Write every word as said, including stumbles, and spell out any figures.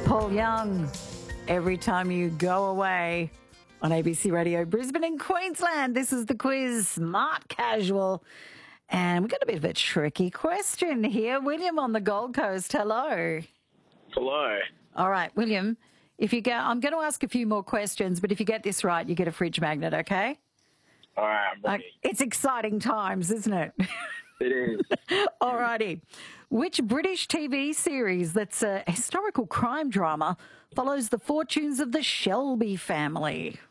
Paul Young, Every Time You Go Away on A B C Radio Brisbane and Queensland. This is the quiz, Smart Casual. And we've got a bit of a tricky question here. William on the Gold Coast, hello. Hello. All right, William, if you go, I'm going to ask a few more questions, but if you get this right, you get a fridge magnet, okay? All right, I'm ready. Uh, it's exciting times, isn't it? It is. All righty. Which British T V series that's a historical crime drama follows the fortunes of the Shelby family?